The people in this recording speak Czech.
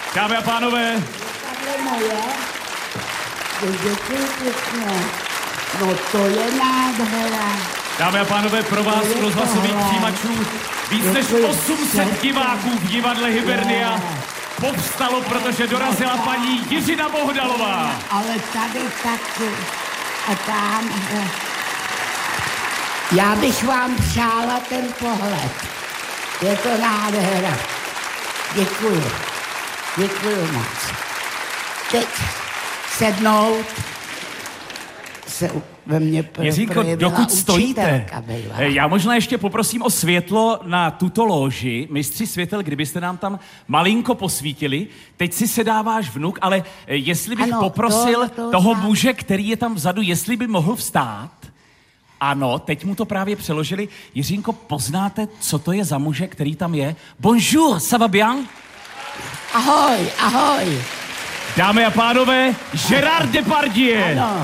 Dámy a pánové. Takhle moje. Děkuji pěkně. No to je nádhera. Dámy a pánové, pro vás z rozhlasových přijímačů víc než 800 diváků v divadle Hibernia povstalo, protože dorazila paní Jiřina Bohdalová. Ale tady taky. A tam. Já bych vám přála ten pohled. Je to nádhera. Děkuju. Děkuju moc. Teď sednout se ve mně Jiřínko, dokud stojíte, já možná ještě poprosím o světlo na tuto loži. Mistři světel, kdybyste nám tam malinko posvítili. Teď si sedá váš vnuk, ale jestli bych poprosil toho muže, který je tam vzadu, jestli by mohl vstát. Ano, teď mu to právě přeložili. Jiřínko, poznáte, co to je za muže, který tam je? Bonjour, ça va bien? Ahoj, ahoj. Dámy a pánové, Gérard Depardieu. Ano.